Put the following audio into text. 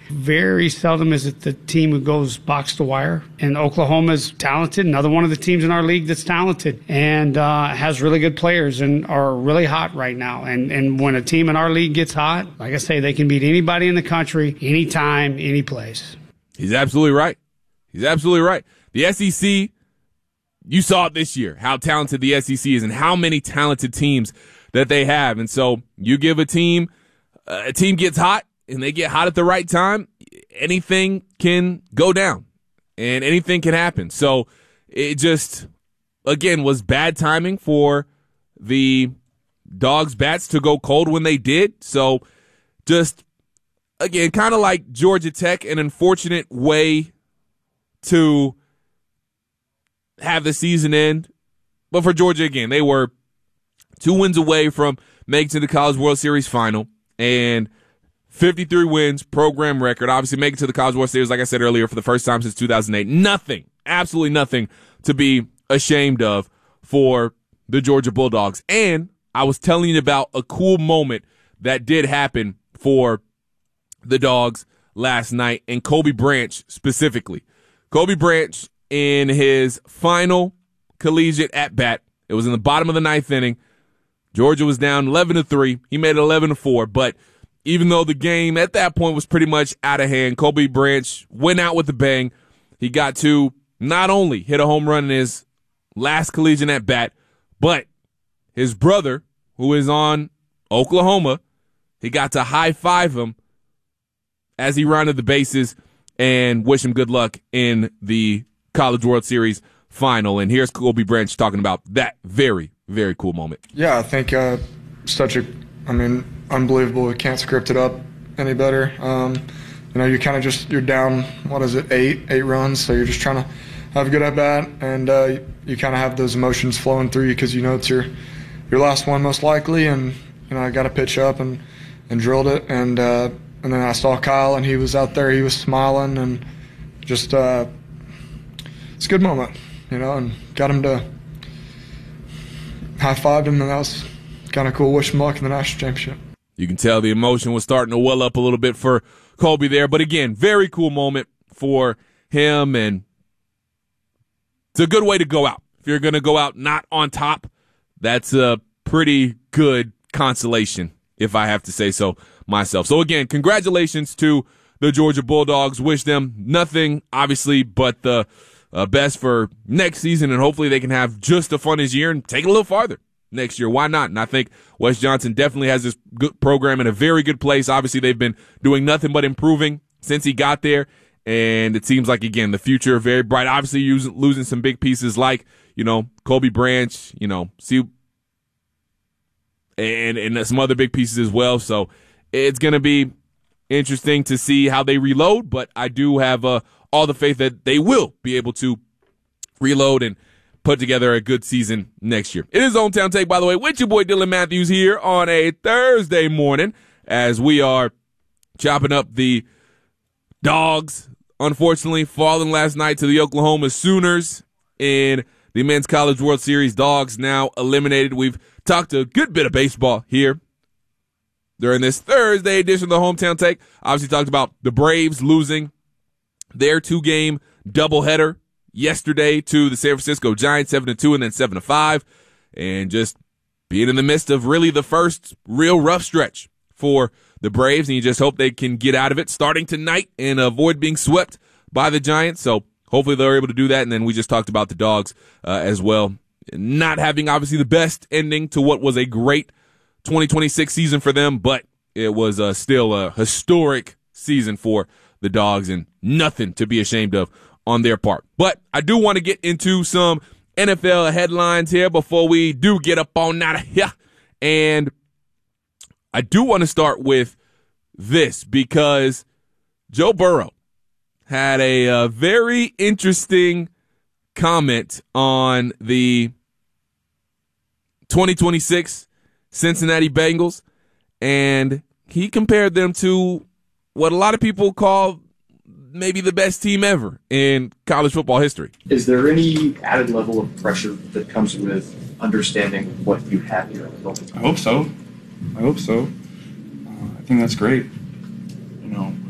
Very seldom is it the team who goes box to wire. And Oklahoma's talented, another one of the teams in our league that's talented and has really good players and are really hot right now. And when a team in our league gets hot, like I say, they can beat anybody in the country, anytime, any place. He's absolutely right. He's absolutely right. The SEC, you saw it this year, how talented the SEC is and how many talented teams that they have. And so you give a team gets hot and they get hot at the right time, anything can go down and anything can happen. So it just, again, was bad timing for the Dogs bats to go cold when they did. So just, again, kind of like Georgia Tech, an unfortunate way to have the season end. But for Georgia, again, they were 2 wins away from making to the College World Series final and 53 wins, program record. Obviously making to the College World Series, like I said earlier, for the first time since 2008. Nothing, absolutely nothing to be ashamed of for the Georgia Bulldogs. And I was telling you about a cool moment that did happen for the Dogs last night, and Kobe Branch specifically. Kobe Branch in his final collegiate at-bat, it was in the bottom of the 9th inning. Georgia was down 11-3. He made it 11-4, but even though the game at that point was pretty much out of hand, Kobe Branch went out with a bang. He got to not only hit a home run in his last collegiate at-bat, but his brother, who is on Oklahoma, he got to high-five him as he rounded the bases and wish him good luck in the College World Series final. And here's Kobe Branch talking about that very, very cool moment. Yeah, I think unbelievable. We can't script it up any better. You're down, 8 runs, so you're just trying to have a good at-bat, and you kind of have those emotions flowing through you because you know it's your last one most likely, and I got to pitch up and drilled it, and then I saw Kyle, and he was out there, he was smiling, and just it's a good moment, and got him to high-fived him, and that was kind of cool. Wish him luck in the national championship. You can tell the emotion was starting to well up a little bit for Kobe there. But again, very cool moment for him. And it's a good way to go out. If you're going to go out not on top, that's a pretty good consolation, if I have to say so myself. So again, congratulations to the Georgia Bulldogs. Wish them nothing, obviously, but the best for next season. And hopefully they can have just as fun as year and take it a little farther next year. Why not? And I think Wes Johnson definitely has this good program in a very good place. Obviously, they've been doing nothing but improving since he got there. And it seems like, again, the future very bright. Obviously, losing some big pieces like, Kobe Branch, and some other big pieces as well. So it's going to be interesting to see how they reload. But I do have all the faith that they will be able to reload and put together a good season next year. It is Hometown Take, by the way, with your boy Dylan Matthews here on a Thursday morning as we are chopping up the Dogs, unfortunately, falling last night to the Oklahoma Sooners in the Men's College World Series. Dogs now eliminated. We've talked a good bit of baseball here during this Thursday edition of the Hometown Take. Obviously talked about the Braves losing their 2-game doubleheader yesterday to the San Francisco Giants, 7-2 and then 7-5, and just being in the midst of really the first real rough stretch for the Braves, and you just hope they can get out of it starting tonight and avoid being swept by the Giants. So hopefully they're able to do that. And then we just talked about the Dogs as well, not having obviously the best ending to what was a great 2026 season for them, but it was still a historic season for the Dogs and nothing to be ashamed of on their part. But I do want to get into some NFL headlines here before we do get up on out of here. And I do want to start with this because Joe Burrow had a very interesting comment on the 2026 Cincinnati Bengals, and he compared them to what a lot of people call maybe the best team ever in college football history. Is there any added level of pressure that comes with understanding what you have here at the moment? I hope so. I think that's great.